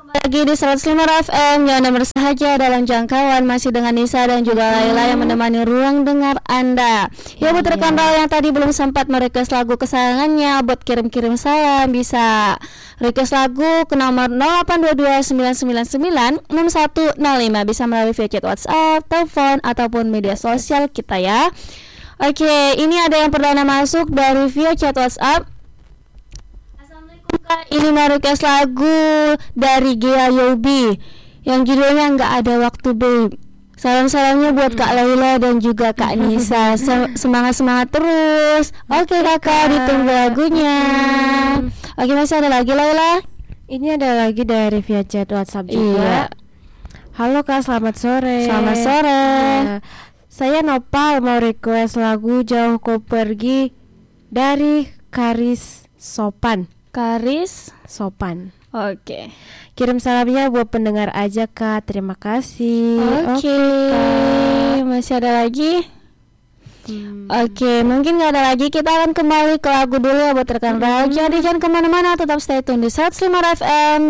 Lagi di 105 FM yang bersahaja dalam jangkauan masih dengan Nisa dan juga Laila yang menemani ruang dengar Anda. Ya buat rekan yang tadi belum sempat merequest lagu kesayangannya, buat kirim-kirim salam bisa request lagu ke nomor 0822999105, bisa melalui via chat WhatsApp, telepon ataupun media sosial kita ya. Oke, ini ada yang perdana masuk dari via chat WhatsApp. Ini mau request lagu dari Gia Yobi yang judulnya Nggak Ada Waktu Babe. Salam-salamnya buat Kak Laila dan juga Kak Nisa. Semangat-semangat terus. Oke kakak, ditunggu lagunya. Oke, masih ada lagi Laila? Ini ada lagi dari via chat WhatsApp juga. Iya. Halo Kak, selamat sore. Selamat sore. Saya Nopal mau request lagu Jauh Kau Pergi dari Karis Sopan. Oke. Kirim salamnya buat pendengar aja Kak. Terima kasih. Oke. Masih ada lagi? Oke, mungkin gak ada lagi. Kita akan kembali ke lagu dulu ya buat rekan. Jadi jangan kemana-mana, tetap stay tune di 105 FM